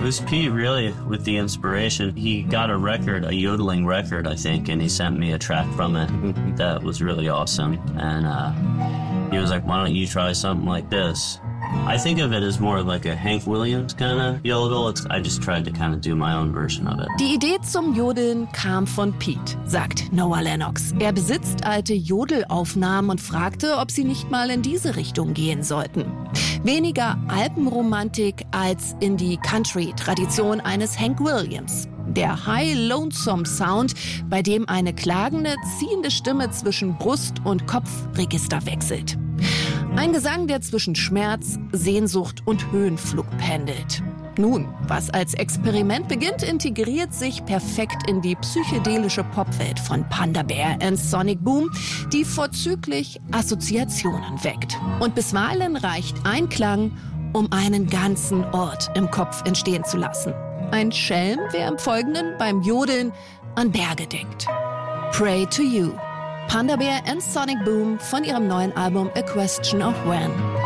was Pete really with the inspiration. He got a yodeling record, I think, and he sent me a track from it. That was really awesome. And he was like, why don't you try something like this? I think of it as more like a Hank Williams kind of yodel. I just tried to kind of do my own version of it. Die Idee zum Jodeln kam von Pete, sagt Noah Lennox. Er besitzt alte Jodelaufnahmen und fragte, ob sie nicht mal in diese Richtung gehen sollten. Weniger Alpenromantik als in die Country-Tradition eines Hank Williams. Der High Lonesome Sound, bei dem eine klagende, ziehende Stimme zwischen Brust- und Kopfregister wechselt. Ein Gesang, der zwischen Schmerz, Sehnsucht und Höhenflug pendelt. Nun, was als Experiment beginnt, integriert sich perfekt in die psychedelische Popwelt von Panda Bear and Sonic Boom, die vorzüglich Assoziationen weckt. Und bisweilen reicht ein Klang, um einen ganzen Ort im Kopf entstehen zu lassen. Ein Schelm, wer im Folgenden beim Jodeln an Berge denkt. Pray to You. Panda Bear and Sonic Boom von ihrem neuen Album A Question of When.